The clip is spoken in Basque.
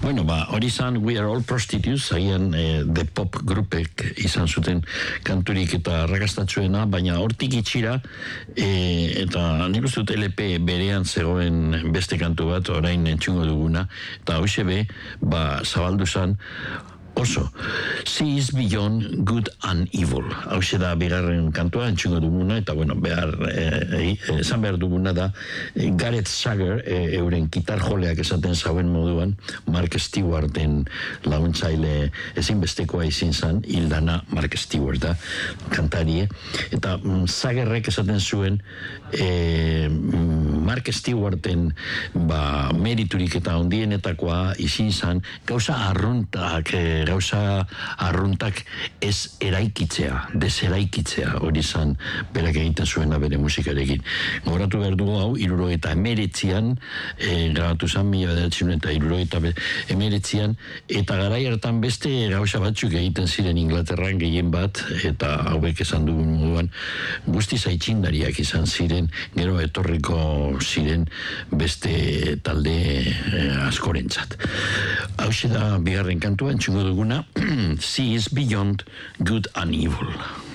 Bueno, hori zan We Are All Prostitutes, agian The Pop grupek izan zuten kanturik eta rakastatzuena, baina hortik itxira, eta nik uste dut LP berean zegoen beste kantu bat, orain entzungo duguna, eta hoxe be, zabaldu zan, oso, She is Beyond Good and Evil. Hau da bigarren kantua, entzungo duguna, eta bueno, esan behar duguna da, Gareth Sager, euren gitar joleak esaten zauen moduan, Mark Stewarten laguntzaile ezinbestekoa izin zan, hildana Mark Stewart da, kantarie, eta Sagerrek esaten zuen, Mark Stewarten meriturik eta ondienetakoa izin zan, gauza arruntak ez eraikitzea, deseraikitzea, hori zan berak egiten zuena bere musikarekin. Gogoratu behar dugu hau, 1989an, grabatu zan, 1989an, eta garai hartan beste gauza batzuk egiten ziren Inglaterran gehien bat, eta hauek esan dugun moduan, guztiz aitzindariak izan ziren, gero etorriko ziren beste talde askorentzat. Hau da bigarren kantua, entzungo duguna, She is Beyond Good and Evil.